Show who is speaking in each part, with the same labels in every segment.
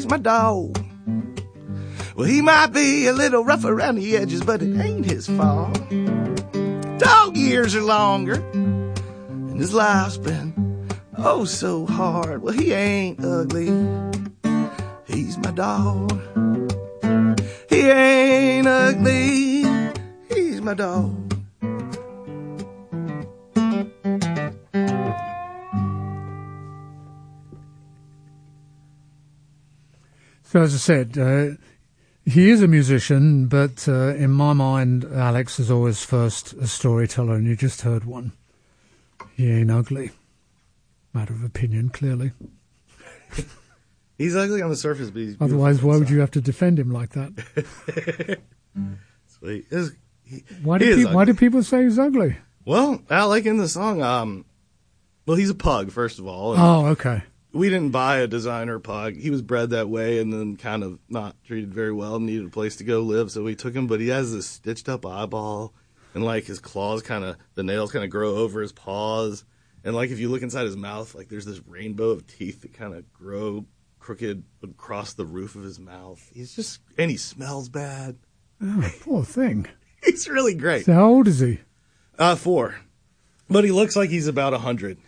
Speaker 1: my dog. Well, he might be a little rough around the edges, but it ain't his fault. Dog years are longer, and his life's been oh so hard. Well, he ain't ugly. He's my dog. He ain't ugly. He's my dog.
Speaker 2: So as I said, he is a musician, but in my mind, Alex is always first a storyteller, and you just heard one. He ain't ugly. Matter of opinion, clearly.
Speaker 1: He's ugly on the surface, but he's
Speaker 2: otherwise, why would you have to defend him like that?
Speaker 1: Sweet.
Speaker 2: Why do people say he's ugly?
Speaker 1: Well, I like in the song, well, he's a pug, first of all.
Speaker 2: Oh, okay.
Speaker 1: We didn't buy a designer pug. He was bred that way and then kind of not treated very well, needed a place to go live, so we took him. But he has this stitched up eyeball, and like his claws the nails kind of grow over his paws. And like if you look inside his mouth, like there's this rainbow of teeth that kind of grow crooked across the roof of his mouth. And he smells bad.
Speaker 2: Oh, poor thing.
Speaker 1: He's really great.
Speaker 2: So how old is he?
Speaker 1: 4. But he looks like he's about 100.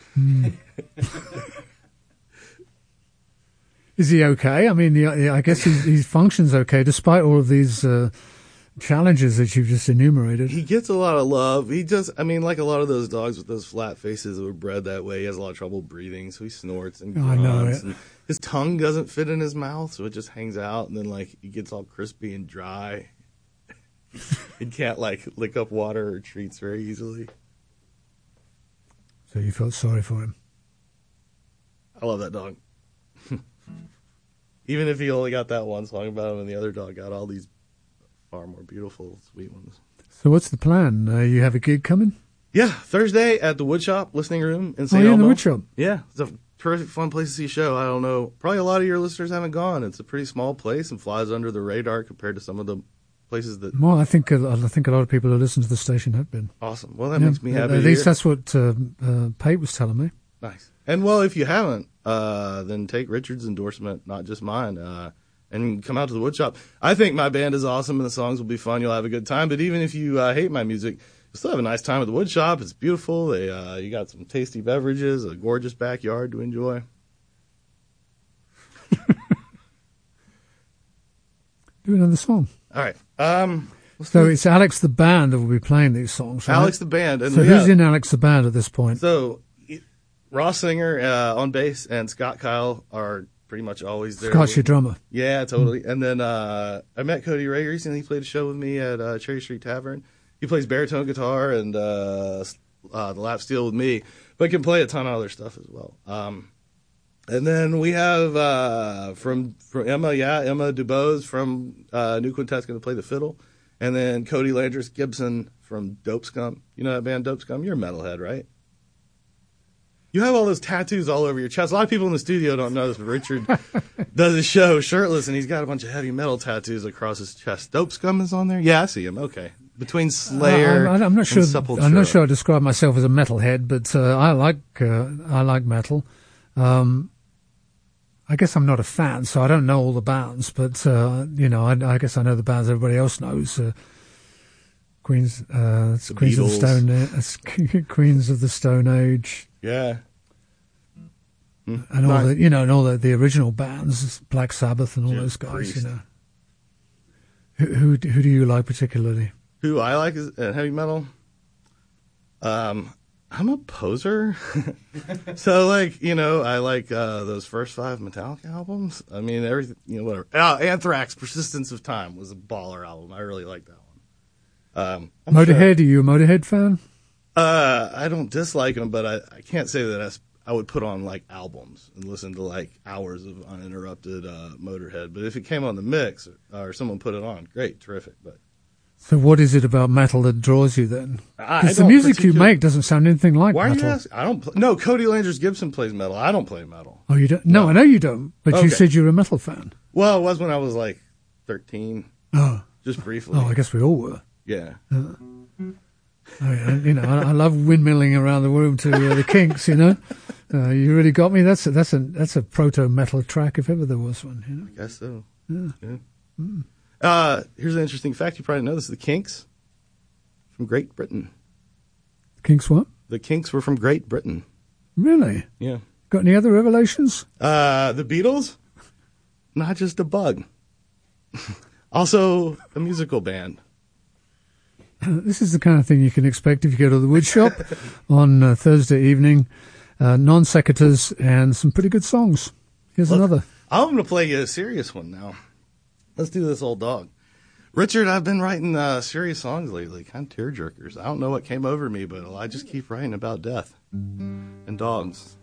Speaker 2: Is he okay? I mean, I guess he functions okay despite all of these challenges that you've just enumerated.
Speaker 1: He gets a lot of love. He just, I mean, like a lot of those dogs with those flat faces that were bred that way, he has a lot of trouble breathing, so he snorts and grunts.
Speaker 2: I know it.
Speaker 1: And his tongue doesn't fit in his mouth, so it just hangs out, and then, like, he gets all crispy and dry. He can't, like, lick up water or treats very easily.
Speaker 2: So you felt sorry for him?
Speaker 1: I love that dog. Even if he only got that one song about him and the other dog got all these far more beautiful, sweet ones.
Speaker 2: So what's the plan? You have a gig coming?
Speaker 1: Yeah, Thursday at the Woodshop Listening Room in St.
Speaker 2: Elmo.
Speaker 1: Oh,
Speaker 2: In the Woodshop?
Speaker 1: Yeah, it's a terrific, fun place to see a show. I don't know, probably a lot of your listeners haven't gone. It's a pretty small place and flies under the radar compared to some of the places that...
Speaker 2: Well, I think a lot of people who listen to the station have been.
Speaker 1: Awesome. Well, that makes me happy.
Speaker 2: At least that's what Pate was telling me.
Speaker 1: Nice. And, well, if you haven't, then take Richard's endorsement, not just mine, and come out to the Woodshop. I think my band is awesome and the songs will be fun. You'll have a good time. But even if you hate my music, you'll still have a nice time at the Woodshop. It's beautiful. You got some tasty beverages, a gorgeous backyard to enjoy.
Speaker 2: Do another song.
Speaker 1: All right.
Speaker 2: So it's Alex the band that will be playing these songs, right?
Speaker 1: Alex the band. And
Speaker 2: so who's in Alex the band at this point?
Speaker 1: So Ross Singer on bass and Scott Kyle are pretty much always there.
Speaker 2: Scott's your drummer.
Speaker 1: Yeah, totally. And then I met Cody Ray recently. He played a show with me at Cherry Street Tavern. He plays baritone guitar and the lap steel with me, but can play a ton of other stuff as well. And then we have from Emma DuBose from New Quintet's going to play the fiddle. And then Cody Landris Gibson from Dope Scum. You know that band Dope Scum? You're a metalhead, right? You have all those tattoos all over your chest. A lot of people in the studio don't know this, but Richard does his show shirtless, and he's got a bunch of heavy metal tattoos across his chest. Dope Scum is on there? Yeah, I see him. Okay. Between Slayer
Speaker 2: I'm not sure,
Speaker 1: and Sepultura.
Speaker 2: I'm not sure I describe myself as a metalhead, but I like metal. I guess I'm not a fan, so I don't know all the bands, but, I guess I know the bands everybody else knows. Queens of the Stone Age.
Speaker 1: Yeah.
Speaker 2: And all the original bands, Black Sabbath and all those guys,
Speaker 1: Priest.
Speaker 2: Who do you like particularly?
Speaker 1: Who I like is heavy metal. I'm a poser. So, I like those first 5 Metallica albums. I mean, everything, whatever. Anthrax, Persistence of Time was a baller album. I really like that one.
Speaker 2: Motorhead, are you a Motorhead fan?
Speaker 1: I don't dislike them, but I can't say that I would put on, albums and listen to, hours of uninterrupted Motorhead. But if it came on the mix or someone put it on, great, terrific, but...
Speaker 2: So what is it about metal that draws you then? Because the music you make doesn't sound anything like metal.
Speaker 1: Why are you asking? No, Cody Landris Gibson plays metal. I don't play metal.
Speaker 2: Oh, you don't? No, I know you don't. But
Speaker 1: Okay.
Speaker 2: You said you're a metal fan.
Speaker 1: Well, it was when I was 13.
Speaker 2: Oh.
Speaker 1: Just briefly.
Speaker 2: Oh, I guess we all were.
Speaker 1: Yeah.
Speaker 2: I love windmilling around the room to the Kinks, You really got me. That's a proto metal track if ever there was one. You know?
Speaker 1: I guess so.
Speaker 2: Yeah.
Speaker 1: Yeah. Here's an interesting fact. You probably know this. The Kinks from Great Britain.
Speaker 2: Kinks what?
Speaker 1: The Kinks were from Great Britain.
Speaker 2: Really?
Speaker 1: Yeah.
Speaker 2: Got any other revelations?
Speaker 1: The Beatles, not just a bug. Also a musical band.
Speaker 2: This is the kind of thing you can expect if you go to the wood shop on Thursday evening. Non sequiturs and some pretty good songs. Here's another.
Speaker 1: I'm going to play you a serious one now. Let's do this old dog. Richard, I've been writing serious songs lately, kind of tearjerkers. I don't know what came over me, but I just keep writing about death and dogs.